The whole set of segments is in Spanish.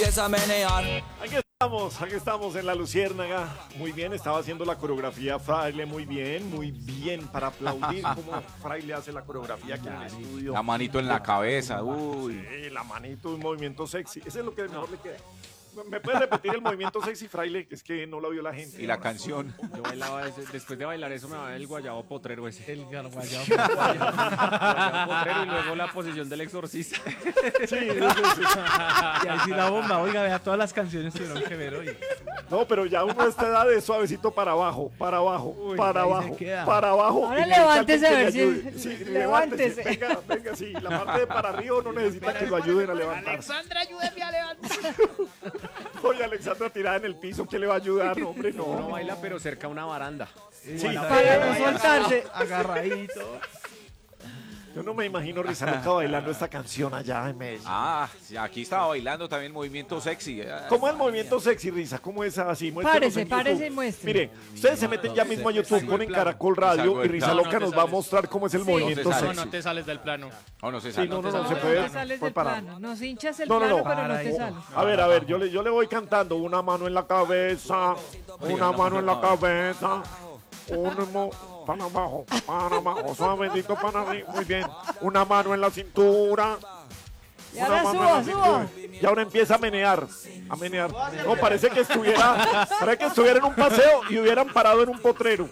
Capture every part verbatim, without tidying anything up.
empieza a menear. Aquí estamos, aquí estamos en La Luciérnaga. Muy bien, estaba haciendo la coreografía Fraile, muy bien, muy bien, para aplaudir cómo Fraile hace la coreografía aquí en el estudio. La manito en la cabeza, uy. Sí, la manito, un movimiento sexy. Ese es lo que mejor le queda. ¿Me puedes repetir el movimiento sexy, Fraile? Que es que no lo vio la gente. Y la canción. Yo bailaba ese, después de bailar eso me va el guayabo potrero ese. El guayabo Guayabo potrero y luego la posición del exorcista. Sí, sí, sí. Y ahí sí la bomba, oiga, vea, todas las canciones tuvieron que ver hoy. No, pero ya uno a esta edad de suavecito para abajo, para abajo, Uy, para ahí se abajo, queda. para abajo. Ahora Y necesita levántese alguien a ver que le si- ayude. Sí, levántese. Venga, venga, sí. La parte de para arriba no necesita que lo ayuden a levantar. Alexandra, ayúdeme a levantar. Oye, Alexandra tirada en el piso, ¿qué le va a ayudar? No, hombre, no. Uno baila pero cerca a una baranda. Sí, Para no soltarse. Agarradito. yo no me imagino Rizaloca bailando esta canción allá en Medellín. Ah, sí, aquí estaba bailando también movimiento sexy. ¿Cómo es el movimiento sexy, Risa? ¿Cómo es así? Muéstrenos Párese, en párese YouTube. y muestre. Miren, ustedes se meten ya mismo a YouTube, ponen Caracol Radio Salgo y del Rizaloca plano. nos va a mostrar cómo es el Sí. movimiento No se sexy. sale. te sales del plano. Oh, no se Sí, sale. no, no, No, no, se no puede. te sales puede del parar. plano. Nos hinchas el No, no, no. plano, pero no te Para sales. A ver, a ver, yo le, yo le voy cantando. Una mano en la cabeza, una mano en la cabeza, un mo- para abajo, para abajo, suavecito para arriba, muy bien. Una mano en la cintura. Y una ahora mano suba, en la suba. cintura. Y ahora empieza a menear, a menear. No, parece que estuviera, parece que estuviera en un paseo y hubieran parado en un potrero.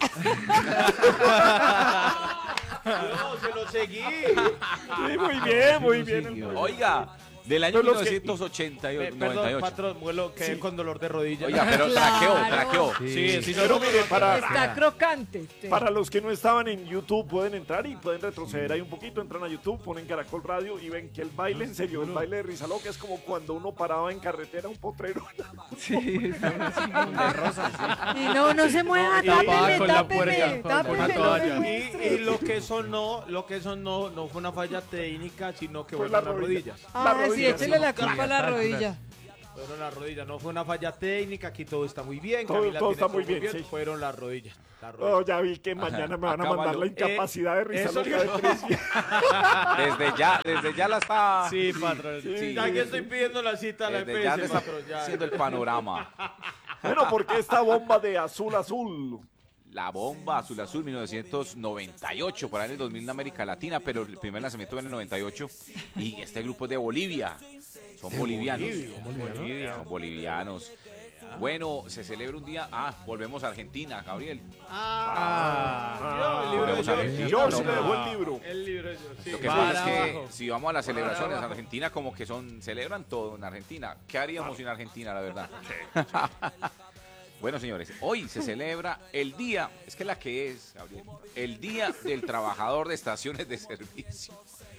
No, se lo seguí. Sí, muy bien, muy bien. el- Oiga, del año Pero los mil que- novecientos ochenta y Pe- ocho, Perdón, noventa y ocho. patrón, vuelo, quedé con dolor de rodilla. Oiga, pero Claro. traqueó, traqueó. sí, sí, Pero mire, para, Está crocante. Sí. Para los que no estaban en YouTube, pueden entrar y pueden retroceder ahí un poquito. Entran a YouTube, ponen Caracol Radio y ven que el baile, en serio, el baile de Rizaloca es como cuando uno paraba en carretera un potrero. Sí, De rosas, sí. Y no, no se mueva, y tápeme, tapaba con la tápeme, puerta, tápeme, con una no toalla. me Y, muestre. y lo que sonó, lo que sonó no fue una falla técnica, sino que Fue fueron la las rodilla. rodillas. Ah, la sí, rodilla, échele la sí. culpa a la Exacto, rodilla. Fueron las rodillas, no fue una falla técnica, aquí todo está muy bien. Todo- Camila todo tiene está muy bien, sí. Fueron las rodillas. las Oh, rodillas. ya vi que mañana me van a mandar Acábalo. la incapacidad de Eh, eso- Rizaloca de Cris. Desde ya, desde ya la está. Sí, patrón. Sí. Ya que estoy pidiendo la cita a la Desde ya le E P S, está patrón, ya. haciendo el panorama. Bueno, porque esta bomba de azul azul. La bomba azul azul mil novecientos noventa y ocho, por ahí en el dos mil en América Latina, pero el primer lanzamiento fue en el noventa y ocho. Y este grupo es de Bolivia. Son bolivianos. Son bolivianos. Bueno, se celebra un día. Ah, volvemos a Argentina, Gabriel. Ah, yo, el libro de Volvemos a George. Argentina. George le no. dejó el libro. El libro de George, sí. Lo que Para pasa es que abajo. si vamos a las celebraciones en Argentina, como que son, celebran todo en Argentina. ¿Qué haríamos sin Argentina, la verdad? Bueno, señores, hoy se celebra el día, es que la que es, Gabriel, el Día del Trabajador de Estaciones de Servicio.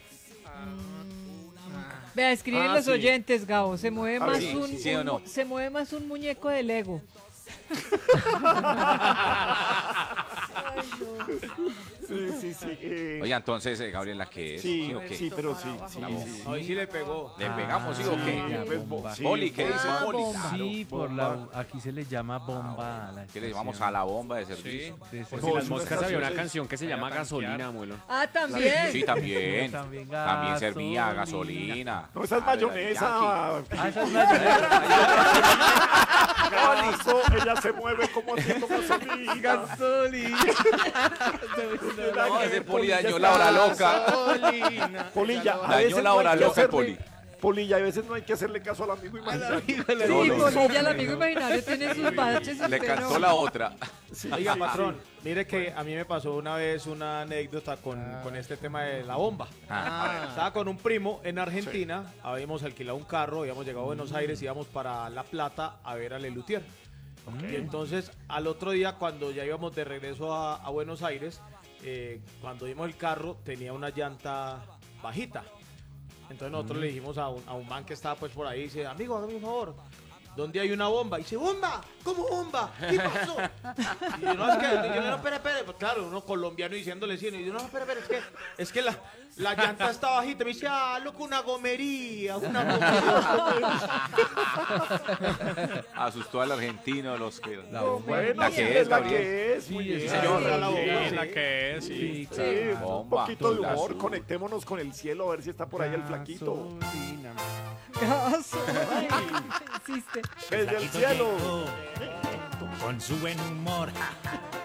Vea, escriben Ah, los sí. oyentes, Gabo. Se mueve A más ver, un, sí, sí o un- no. se mueve más un muñeco de Lego. Sí, sí, sí. eh, Oye, entonces, eh, Gabriel, ¿la que es? sí, o qué? sí, pero sí. sí, La bomba. sí. Hoy sí le pegó. ¿Le pegamos, sí o qué? pues, bo- sí, Poli, ¿qué dice Ah, Poli? bomba. Sí, por la, aquí se le llama bomba a la ¿Qué le llamamos estación. a la bomba de servicio? Sí, sí, Por sí. si No, las es una moscas había una estación, canción que se llama Gasolina, abuelo. Ah, también. Sí, también. También También servía gasolina. gasolina. No, esa es Ah, mayonesa. Ah, esa es mayonesa. Gaso, ella se mueve como haciendo gasolina. Gasolina. No, ese Poli dañó la hora loca. Polilla, a Dañó veces la no hora hay que loca el hacerle- Poli. Polilla, a veces no hay que hacerle caso al amigo imaginario. Sí, No, no, Polilla, el amigo imaginario tiene sus baches. y Le usted cantó no. la otra. Oiga, patrón, mire que a mí me pasó una vez una anécdota con, Ah. con este tema de la bomba. Ah, Estaba con un primo en Argentina, habíamos alquilado un carro, habíamos llegado a Buenos Aires, íbamos para La Plata a ver a Lelutier. Y entonces al otro día, cuando ya íbamos de regreso a, a Buenos Aires, eh, cuando vimos el carro tenía una llanta bajita. Entonces nosotros le dijimos a un, a un man que estaba pues por ahí, dice, amigo, hágame un favor, ¿dónde hay una bomba? Y dice, ¿bomba? ¿Cómo bomba? ¿Qué pasó? Y yo, no, es que, yo, no, espere, espere. Pues claro, uno colombiano diciéndole sí, y yo, no, espere, espere, es que, es que la, la llanta está bajita. Me dice, ah, loco, una gomería, una gomería. Asustó al argentino, los que... La No, bomba. bueno, La sí, que es la Gabriel. que es. Muy Sí, bien. señor, la bomba, Sí, sí. la que es, sí. Sí, un Bomba, poquito de azul, humor. azul. Conectémonos con el cielo a ver si está por ahí el flaquito. Gasolina. Gasolina. Hiciste. Desde el cielo. Con su buen humor.